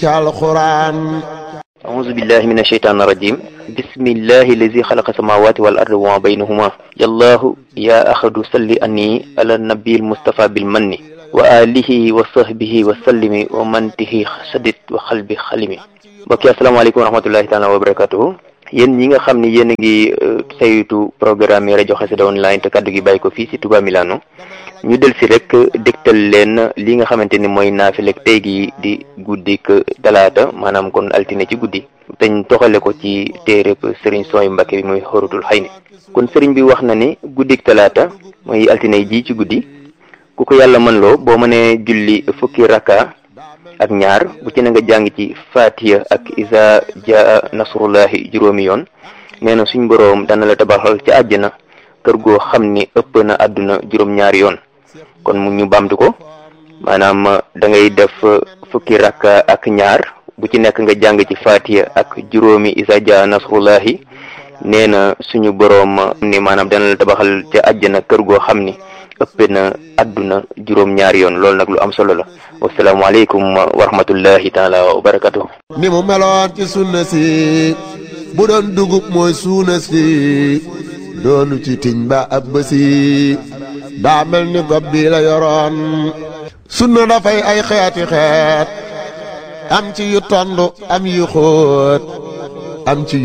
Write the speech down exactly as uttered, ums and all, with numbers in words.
القرآن. أعوذ بالله من الشيطان الرجيم. بسم الله الذي خلق السماوات والأرض وما بينهما. يا الله يا أحد صل أني على النبي المصطفى بالمن وآله وصحبه وسلم ومن به سدد وقلبي خلمي. mbokk yi asalaamaaleykum wa rahmatullahi taala wa barakatuhu. yéen ñi nga xam ne yéen a ngi saytu programme yi rajo Xassida online te kaddu gi bàyyi ko fii si Touba Milano ñu del si rek dégtal leen li nga xamante ni mooy naafilek tey gi di guddik talaata maanaam kon altine ci guddi teñ toxale ko ci téereb Serigne Sooy Mbàkke bi muy Xóoratul Xayni. kon Serigne bi wax na ni guddik talaata mooy altine ji ci guddi ku ko yàlla mën loo boo mënee julli fukki raka ak ñaar bu ci na nga jàng ci Fatiha ak Iza Jaa Nasrullahi juróomi yoon nee na suñ boroom dana la tabaxal ci àjjana kër goo xam ni ëpp na àdduna juróom-ñaari yoon. kon mu ñu bamtu ko maanaam da ngay def fukki rakka ak ñaar bu ci nekk nga jàng ci Fatiha ak juróomi Iza Jaa Nasrullahi nee na suñu boroom ni maanaam dana la tabaxal ci àjjana kër goo xam ni ëpp na àdduna juróom-ñaari yoon loolu nag lu am solo la. wasalaamaaleykum wa rahmatullahi taala wa barakatuh. ni mu meloon ci sunna si bu doon dugub mooy suuna si doonu ci tiñ ba ab bësi daa mel ni gob bi la yoroon. sunna dafay ay xeeti xeet am ci yu tondu am yu xóot am ci